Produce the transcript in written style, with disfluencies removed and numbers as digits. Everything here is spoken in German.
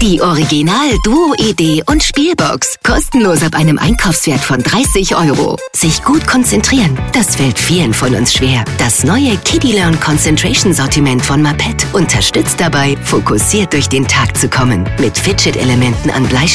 Die Original Duo-Idee und Spielbox. Kostenlos ab einem Einkaufswert von 30 €. Sich gut konzentrieren, das fällt vielen von uns schwer. Das neue Kiddie Learn Concentration Sortiment von Maped unterstützt dabei, fokussiert durch den Tag zu kommen. Mit Fidget-Elementen an Bleistift